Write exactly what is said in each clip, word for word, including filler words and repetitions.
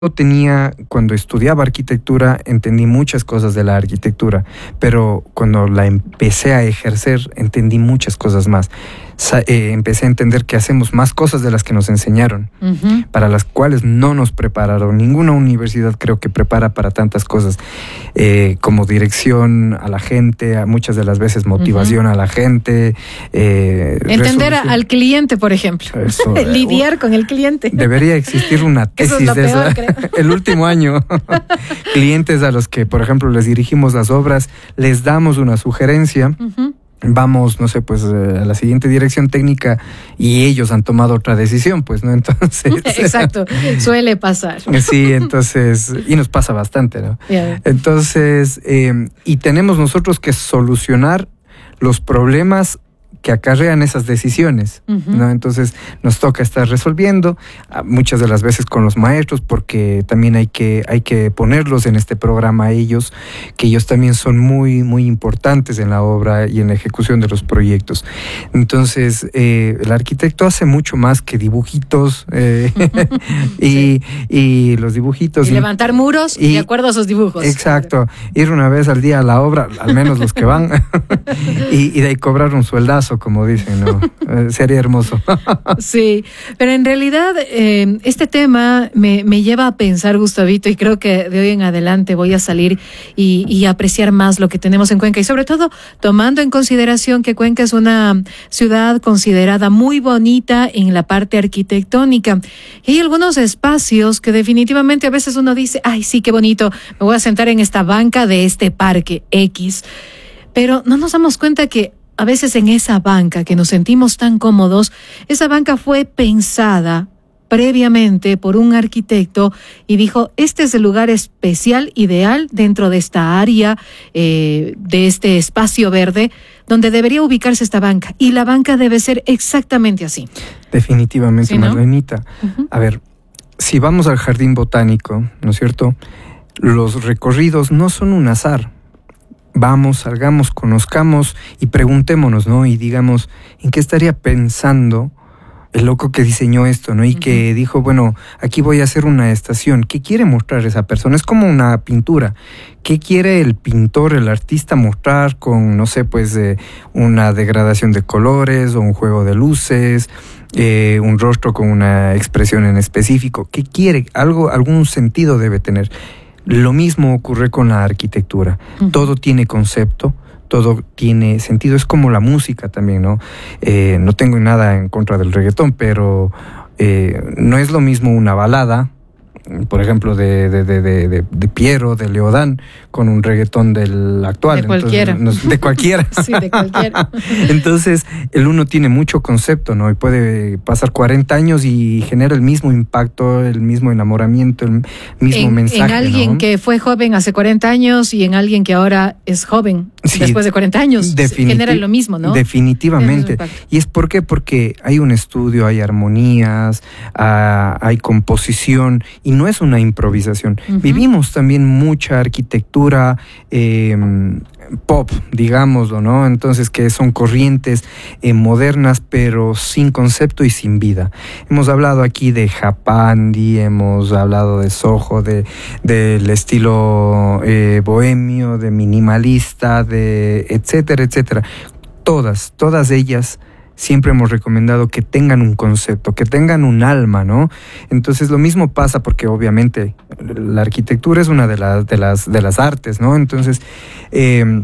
tenía, cuando estudiaba arquitectura, entendí muchas cosas de la arquitectura, pero cuando la empecé a ejercer, entendí muchas cosas más. Sa- eh, empecé a entender que hacemos más cosas de las que nos enseñaron, uh-huh. para las cuales no nos prepararon. Ninguna universidad creo que prepara para tantas cosas, eh, como dirección a la gente, a muchas de las veces motivación uh-huh. a la gente. Eh, Entender resolución. Al cliente, por ejemplo. Eso, Lidiar uh, con el cliente. Debería existir una tesis Eso es lo de peor, esa. Creo. El último año. Clientes a los que, por ejemplo, les dirigimos las obras, les damos una sugerencia. Uh-huh. Vamos, no sé, pues a la siguiente dirección técnica y ellos han tomado otra decisión, pues, ¿no? Entonces... Exacto, suele pasar. Sí, entonces, y nos pasa bastante, ¿no? Yeah. Entonces, eh, y tenemos nosotros que solucionar los problemas que acarrean esas decisiones, uh-huh. ¿no? Entonces nos toca estar resolviendo muchas de las veces con los maestros, porque también hay que, hay que ponerlos en este programa a ellos, que ellos también son muy, muy importantes en la obra y en la ejecución de los proyectos. Entonces, eh, el arquitecto hace mucho más que dibujitos, eh, y, sí. y los dibujitos... Y, y levantar muros y, de acuerdo a sus dibujos. Exacto, ir una vez al día a la obra, al menos los que van, y, y de ahí cobrar un sueldazo, como dicen, ¿no? Eh, sería hermoso. Sí, pero en realidad eh, este tema me, me lleva a pensar, Gustavito, y creo que de hoy en adelante voy a salir y, y apreciar más lo que tenemos en Cuenca, y sobre todo tomando en consideración que Cuenca es una ciudad considerada muy bonita en la parte arquitectónica. Y hay algunos espacios que definitivamente a veces uno dice, ay, sí, qué bonito, me voy a sentar en esta banca de este parque X, pero no nos damos cuenta que a veces en esa banca que nos sentimos tan cómodos, esa banca fue pensada previamente por un arquitecto y dijo, este es el lugar especial, ideal dentro de esta área, eh, de este espacio verde, donde debería ubicarse esta banca. Y la banca debe ser exactamente así. Definitivamente, ¿sí, no? Marlenita. Uh-huh. A ver, si vamos al jardín botánico, ¿no es cierto? Los recorridos no son un azar. Vamos, salgamos, conozcamos y preguntémonos, ¿no? Y digamos, ¿en qué estaría pensando el loco que diseñó esto, ¿no? Y uh-huh. que dijo, bueno, aquí voy a hacer una estación. ¿Qué quiere mostrar esa persona? Es como una pintura. ¿Qué quiere el pintor, el artista mostrar con, no sé, pues, eh, una degradación de colores o un juego de luces, eh, un rostro con una expresión en específico? ¿Qué quiere? Algo, algún sentido debe tener. Lo mismo ocurre con la arquitectura. Uh-huh. Todo tiene concepto, todo tiene sentido. Es como la música también, ¿no? Eh, no tengo nada en contra del reggaetón, pero eh, no es lo mismo una balada, por ejemplo, de, de, de, de, de, de Piero, de Leodán, con un reggaetón del actual. De cualquiera. Entonces, no, de cualquiera. Sí, de cualquiera. Entonces, el uno tiene mucho concepto, ¿no? Y puede pasar cuarenta años y genera el mismo impacto, el mismo enamoramiento, el mismo en, mensaje, en alguien, ¿no?, que fue joven hace cuarenta años y en alguien que ahora es joven, sí, después de cuarenta años. Definiti- genera lo mismo, ¿no? Definitivamente. ¿Y es por qué? Porque hay un estudio, hay armonías, uh, hay composición, y no es una improvisación. Uh-huh. Vivimos también mucha arquitectura eh, pop, digámoslo, ¿no? Entonces, que son corrientes eh, modernas, pero sin concepto y sin vida. Hemos hablado aquí de Japandi, hemos hablado de Soho, de del estilo eh, bohemio, de minimalista, de etcétera, etcétera. Todas, todas ellas siempre hemos recomendado que tengan un concepto, que tengan un alma, ¿no? Entonces lo mismo pasa porque obviamente la arquitectura es una de las de las de las artes, ¿no? Entonces eh,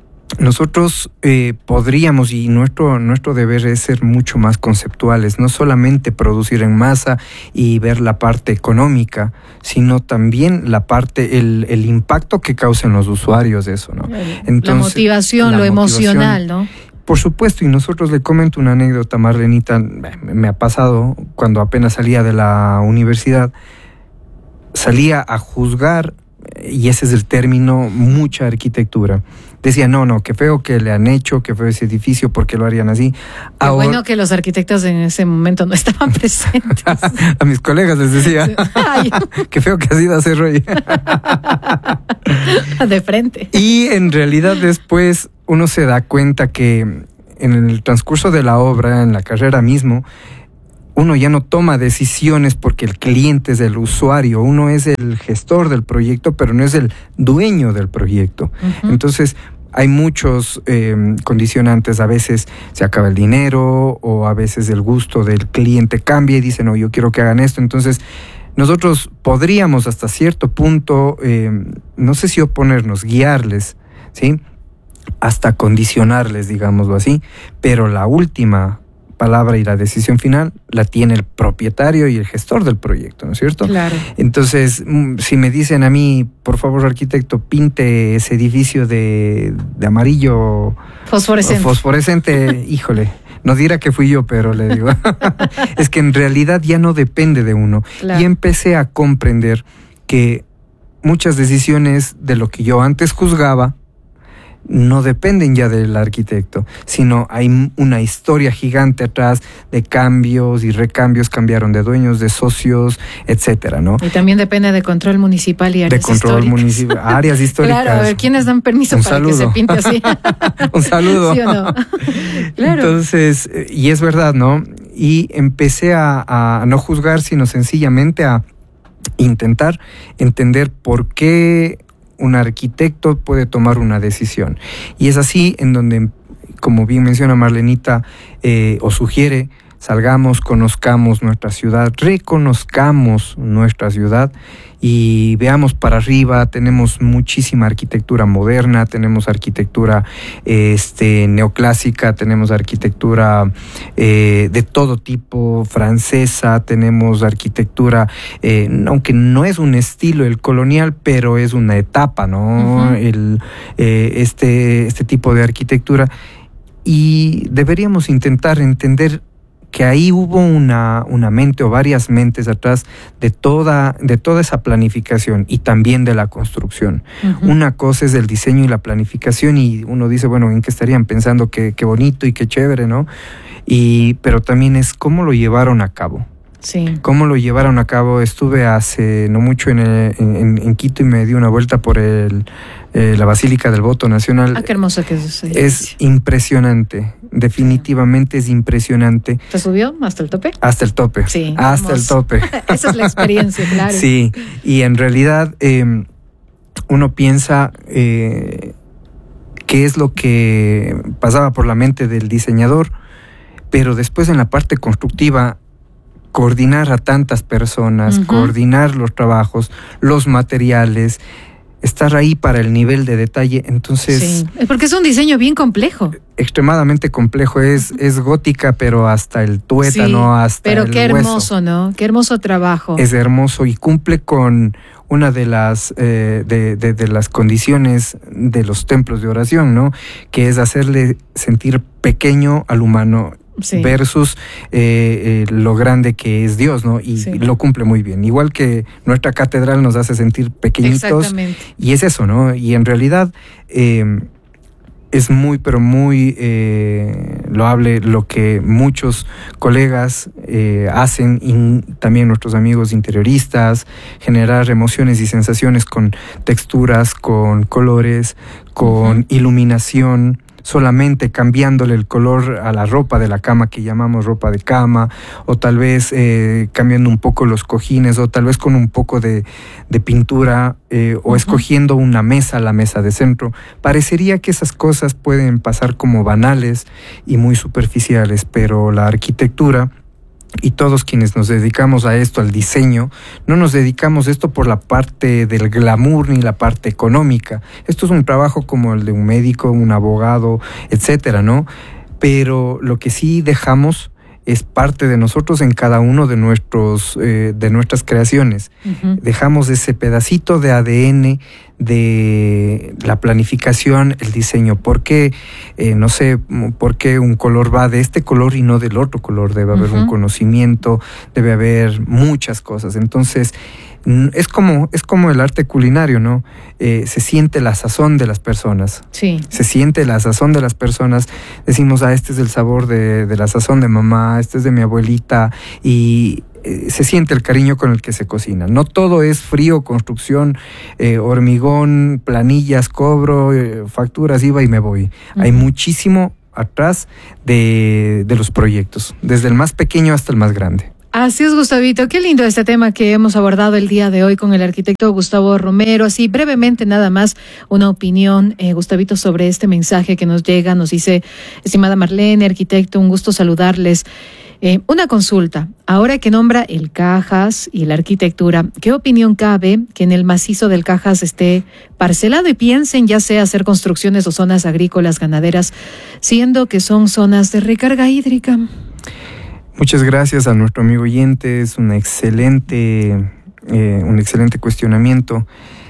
nosotros eh, podríamos, y nuestro nuestro deber es ser mucho más conceptuales, no solamente producir en masa y ver la parte económica, sino también la parte, el, el impacto que causan los usuarios de eso, ¿no? Entonces, la motivación, la lo motivación, emocional, ¿no? Por supuesto, y nosotros le comento una anécdota, Marlenita, me ha pasado cuando apenas salía de la universidad, salía a juzgar, y ese es el término, mucha arquitectura. Decía, no, no, qué feo que le han hecho, qué feo ese edificio, ¿por qué lo harían así? Qué Ahora, bueno que los arquitectos en ese momento no estaban presentes. A mis colegas les decía, sí. Qué feo que has ido a hacer hoy. De frente. Y en realidad después uno se da cuenta que en el transcurso de la obra, en la carrera mismo, uno ya no toma decisiones porque el cliente es el usuario, uno es el gestor del proyecto, pero no es el dueño del proyecto. Uh-huh. Entonces, hay muchos eh, condicionantes, a veces se acaba el dinero o a veces el gusto del cliente cambia y dice, no, yo quiero que hagan esto. Entonces, nosotros podríamos hasta cierto punto, eh, no sé si oponernos, guiarles, ¿sí? Hasta condicionarles, digámoslo así, pero la última palabra y la decisión final la tiene el propietario y el gestor del proyecto, ¿no es cierto? Claro. Entonces, si me dicen a mí, por favor, arquitecto, pinte ese edificio de, de amarillo fosforescente, fosforescente híjole, no dirá que fui yo, pero le digo, es que en realidad ya no depende de uno. Claro. Y empecé a comprender que muchas decisiones de lo que yo antes juzgaba no dependen ya del arquitecto, sino hay una historia gigante atrás de cambios y recambios, cambiaron de dueños, de socios, etcétera, ¿no? Y también depende de control municipal y áreas históricas. De control municipal, áreas históricas. Claro, a ver, ¿quiénes dan permiso Un para saludo. que se pinte así? Un saludo. ¿Sí o no? Claro. Entonces, y es verdad, ¿no? Y empecé a, a no juzgar, sino sencillamente a intentar entender por qué un arquitecto puede tomar una decisión. Y es así en donde, como bien menciona Marlenita, eh, o sugiere, salgamos, conozcamos nuestra ciudad, reconozcamos nuestra ciudad y veamos para arriba. Tenemos muchísima arquitectura moderna, tenemos arquitectura este, neoclásica, tenemos arquitectura eh, de todo tipo, francesa, tenemos arquitectura, eh, aunque no es un estilo el colonial, pero es una etapa, ¿no? Uh-huh. El, eh, este, este tipo de arquitectura. Y deberíamos intentar entender que ahí hubo una, una mente o varias mentes atrás de toda, de toda esa planificación y también de la construcción. Uh-huh. Una cosa es el diseño y la planificación y uno dice, bueno, ¿en qué estarían pensando? Qué, qué bonito y qué chévere, ¿no? Y, pero también es cómo lo llevaron a cabo. Sí. ¿Cómo lo llevaron a cabo? Estuve hace no mucho en, el, en, en Quito y me di una vuelta por el, eh, la Basílica del Voto Nacional. Ah, qué hermoso que es. Es impresionante, definitivamente sí. Es impresionante. ¿Te subió hasta el tope? Hasta el tope, sí, hasta hermoso. El tope. Esa es la experiencia, claro. Sí, y en realidad eh, uno piensa eh, qué es lo que pasaba por la mente del diseñador, pero después en la parte constructiva, coordinar a tantas personas, uh-huh. coordinar los trabajos, los materiales, estar ahí para el nivel de detalle, entonces... Sí, porque es un diseño bien complejo. Extremadamente complejo, es, uh-huh. es gótica, pero hasta el tuétano, sí, hasta pero el qué hermoso, hueso. ¿no? Qué hermoso trabajo. Es hermoso y cumple con una de las, eh, de, de, de las condiciones de los templos de oración, ¿no? Que es hacerle sentir pequeño al humano. Sí. Versus eh, eh, lo grande que es Dios, ¿no? Y sí. lo cumple muy bien. Igual que nuestra catedral nos hace sentir pequeñitos. Y es eso, ¿no? Y en realidad eh, es muy, pero muy eh, loable lo que muchos colegas eh, hacen, y también nuestros amigos interioristas, generar emociones y sensaciones con texturas, con colores, con uh-huh. iluminación, solamente cambiándole el color a la ropa de la cama que llamamos ropa de cama, o tal vez eh, cambiando un poco los cojines, o tal vez con un poco de, de pintura, eh, o uh-huh. escogiendo una mesa, la mesa de centro. Parecería que esas cosas pueden pasar como banales y muy superficiales, pero la arquitectura y todos quienes nos dedicamos a esto, al diseño, no nos dedicamos a esto por la parte del glamour ni la parte económica. Esto es un trabajo como el de un médico, un abogado, etcétera, ¿no? Pero lo que sí dejamos es parte de nosotros en cada uno de nuestros eh, de nuestras creaciones. Uh-huh. Dejamos ese pedacito de A D N de la planificación, el diseño. ¿Por qué? Eh, no sé, ¿por qué un color va de este color y no del otro color? Debe haber uh-huh. un conocimiento, debe haber muchas cosas. Entonces, es como, es como el arte culinario, ¿no? Eh, se siente la sazón de las personas. Sí. Se siente la sazón de las personas. Decimos, ah, este es el sabor de, de la sazón de mamá, este es de mi abuelita, y eh, se siente el cariño con el que se cocina. No todo es frío, construcción, eh, hormigón, planillas, cobro, eh, facturas, I V A y me voy. Uh-huh. Hay muchísimo atrás de, de los proyectos, desde el más pequeño hasta el más grande. Así es, Gustavito. Qué lindo este tema que hemos abordado el día de hoy con el arquitecto Gustavo Romero. Así brevemente nada más una opinión, eh, Gustavito, sobre este mensaje que nos llega. Nos dice, estimada Marlene, arquitecto, un gusto saludarles. Eh, una consulta. Ahora que nombra el Cajas y la arquitectura, ¿qué opinión cabe que en el macizo del Cajas esté parcelado y piensen ya sea hacer construcciones o zonas agrícolas, ganaderas, siendo que son zonas de recarga hídrica? Muchas gracias a nuestro amigo oyente, es una excelente, eh, un excelente cuestionamiento.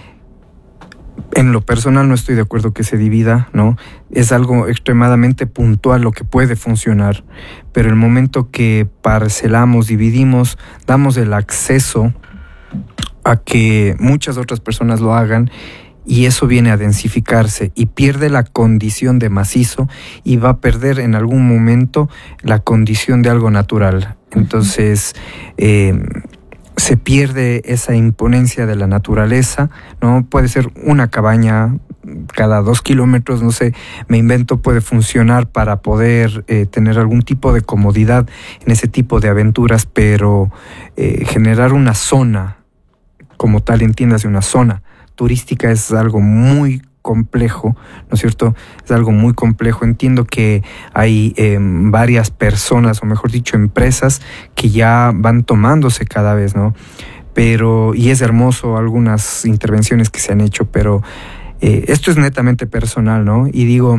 En lo personal no estoy de acuerdo que se divida, ¿no? Es algo extremadamente puntual lo que puede funcionar, pero el momento que parcelamos, dividimos, damos el acceso a que muchas otras personas lo hagan, y eso viene a densificarse y pierde la condición de macizo y va a perder en algún momento la condición de algo natural. Entonces, eh, se pierde esa imponencia de la naturaleza, ¿no? Puede ser una cabaña cada dos kilómetros, no sé, me invento, puede funcionar para poder eh, tener algún tipo de comodidad en ese tipo de aventuras, pero eh, generar una zona como tal, entiéndase, una zona turística es algo muy complejo, ¿no es cierto? Es algo muy complejo. Entiendo que hay eh, varias personas, o mejor dicho, empresas que ya van tomándose cada vez, ¿no? Pero, y es hermoso algunas intervenciones que se han hecho, pero eh, esto es netamente personal, ¿no? Y digo,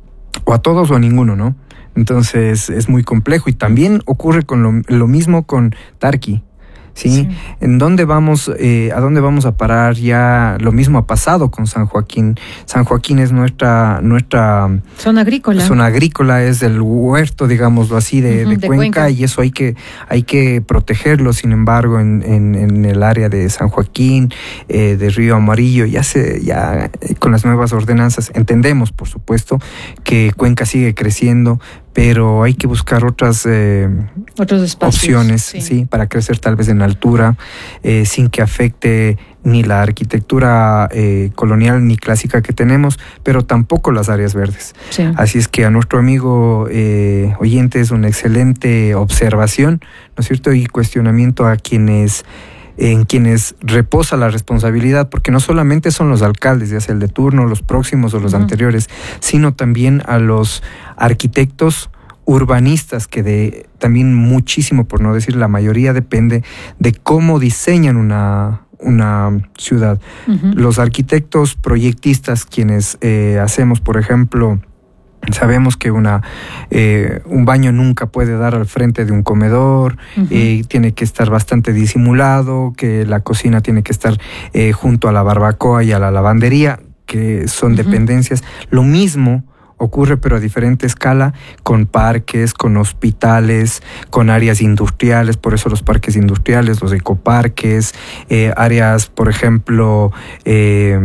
o a todos o a ninguno, ¿no? Entonces es muy complejo, y también ocurre con lo, lo mismo con Tarqui. ¿Sí? Sí. ¿En dónde vamos, eh, a dónde vamos a parar? Ya lo mismo ha pasado con San Joaquín. San Joaquín es nuestra nuestra zona agrícola. Zona agrícola, es del huerto, digámoslo así, de, uh-huh, de, de Cuenca, Cuenca, y eso hay que hay que protegerlo. Sin embargo, en, en, en el área de San Joaquín, eh, de Río Amarillo, ya se ya eh, con las nuevas ordenanzas entendemos, por supuesto, que Cuenca sigue creciendo, pero hay que buscar otras eh, otros espacios, opciones, sí. sí, para crecer tal vez en altura, eh, sin que afecte ni la arquitectura eh, colonial ni clásica que tenemos, pero tampoco las áreas verdes. Sí. Así es que a nuestro amigo eh, oyente es una excelente observación, ¿no es cierto? Y cuestionamiento a quienes en quienes reposa la responsabilidad, porque no solamente son los alcaldes, ya sea el de turno, los próximos o los uh-huh. anteriores, sino también a los arquitectos urbanistas, que de también muchísimo, por no decir la mayoría, depende de cómo diseñan una, una ciudad. Uh-huh. Los arquitectos proyectistas, quienes eh, hacemos, por ejemplo, sabemos que una eh, un baño nunca puede dar al frente de un comedor, uh-huh. eh, tiene que estar bastante disimulado, que la cocina tiene que estar eh, junto a la barbacoa y a la lavandería, que son uh-huh. dependencias. Lo mismo ocurre, pero a diferente escala, con parques, con hospitales, con áreas industriales. Por eso los parques industriales, los ecoparques, eh, áreas, por ejemplo, eh,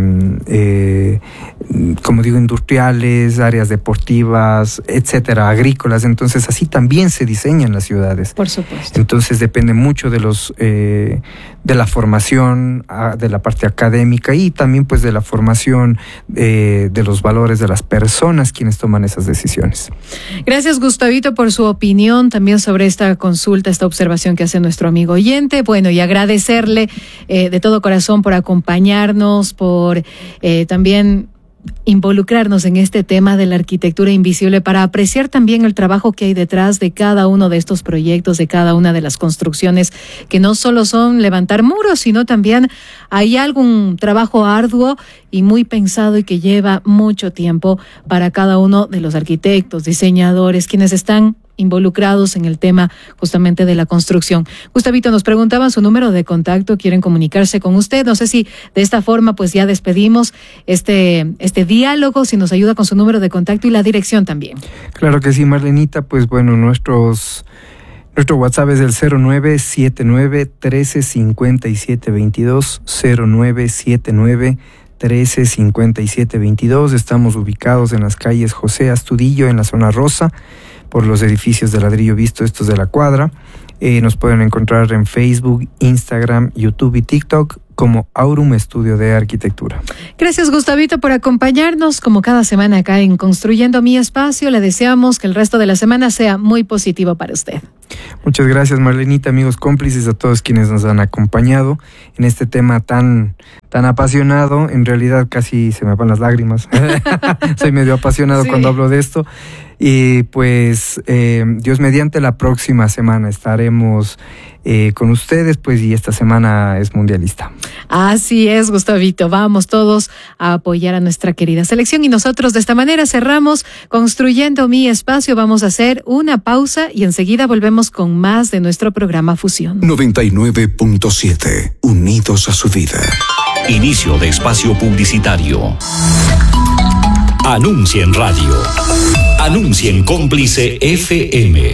eh, como digo, industriales, áreas deportivas, etcétera, agrícolas. Entonces, así también se diseñan las ciudades. Por supuesto. Entonces, depende mucho de los eh, de la formación, de la parte académica, y también pues de la formación eh, de los valores de las personas quienes toman esas decisiones. Gracias, Gustavito, por su opinión también sobre esta consulta, esta observación que hace nuestro amigo oyente. Bueno, y agradecerle eh, de todo corazón por acompañarnos, por eh, también involucrarnos en este tema de la arquitectura invisible, para apreciar también el trabajo que hay detrás de cada uno de estos proyectos, de cada una de las construcciones, que no solo son levantar muros, sino también hay algún trabajo arduo y muy pensado, y que lleva mucho tiempo para cada uno de los arquitectos, diseñadores, quienes están involucrados en el tema justamente de la construcción. Gustavito, nos preguntaban su número de contacto, quieren comunicarse con usted. No sé si de esta forma pues ya despedimos este, este diálogo, si nos ayuda con su número de contacto y la dirección también. Claro que sí, Marlenita. Pues bueno, nuestros... Nuestro WhatsApp es el cero nueve siete nueve, trece cincuenta y siete veintidós, cero nueve siete nueve, trece cincuenta y siete veintidós. Estamos ubicados en las calles José Astudillo, en la zona rosa, por los edificios de ladrillo visto, estos de la cuadra. Eh, nos pueden encontrar en Facebook, Instagram, YouTube y TikTok como Aurum Estudio de Arquitectura. Gracias, Gustavito, por acompañarnos como cada semana acá en Construyendo Mi Espacio. Le deseamos que el resto de la semana sea muy positivo para usted. Muchas gracias, Marlenita, amigos cómplices, a todos quienes nos han acompañado en este tema tan, tan apasionado. En realidad casi se me van las lágrimas. Soy medio apasionado sí. cuando hablo de esto. Y pues eh, Dios mediante, la próxima semana estaremos eh, con ustedes, pues, y esta semana es mundialista. Así es, Gustavito. Vamos todos a apoyar a nuestra querida selección y nosotros de esta manera cerramos Construyendo Mi Espacio. Vamos a hacer una pausa y enseguida volvemos con más de nuestro programa Fusión. noventa y nueve punto siete, unidos a su vida. Inicio de espacio publicitario. Anuncia en radio. Anuncia en Cómplice F M.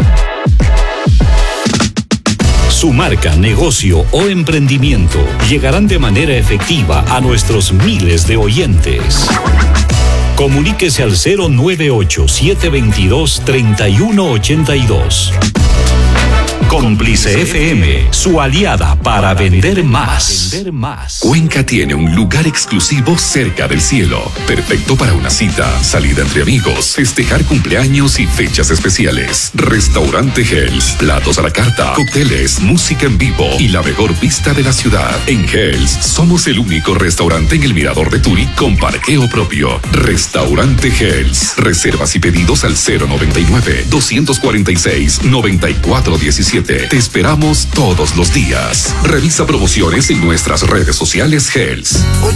Su marca, negocio o emprendimiento llegarán de manera efectiva a nuestros miles de oyentes. Comuníquese al cero nueve ocho, siete dos dos, tres uno ocho dos. Cómplice F M, su aliada para vender más. Cuenca tiene un lugar exclusivo cerca del cielo, perfecto para una cita, salida entre amigos, festejar cumpleaños y fechas especiales. Restaurante Hells, platos a la carta, cócteles, música en vivo y la mejor vista de la ciudad. En Hells somos el único restaurante en el Mirador de Turi con parqueo propio. Restaurante Hells. Reservas y pedidos al cero noventa y nueve, doscientos cuarenta y seis, noventa y cuatro diecisiete. Te esperamos todos los días. Revisa promociones en nuestras redes sociales Hells.